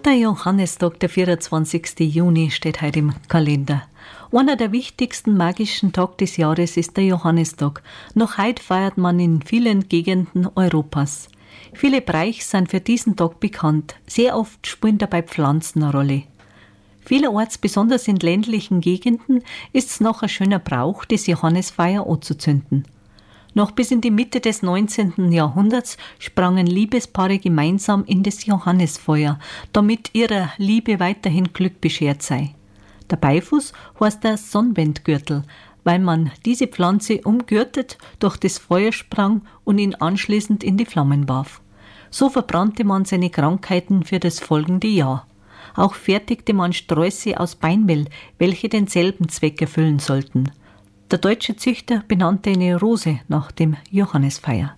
Der Johannistag, der 24. Juni, steht heute im Kalender. Einer der wichtigsten magischen Tage des Jahres ist der Johannistag. Noch heute feiert man in vielen Gegenden Europas. Viele Bräuche sind für diesen Tag bekannt. Sehr oft spielen dabei Pflanzen eine Rolle. Vielerorts, besonders in ländlichen Gegenden, ist es noch ein schöner Brauch, das Johannisfeuer anzuzünden. Noch bis in die Mitte des 19. Jahrhunderts sprangen Liebespaare gemeinsam in das Johannisfeuer, damit ihrer Liebe weiterhin Glück beschert sei. Der Beifuß heißt der Sonnenwendgürtel, weil man diese Pflanze umgürtet, durch das Feuer sprang und ihn anschließend in die Flammen warf. So verbrannte man seine Krankheiten für das folgende Jahr. Auch fertigte man Sträuße aus Beinmehl, welche denselben Zweck erfüllen sollten. Der deutsche Züchter benannte eine Rose nach dem Johannisfeuer.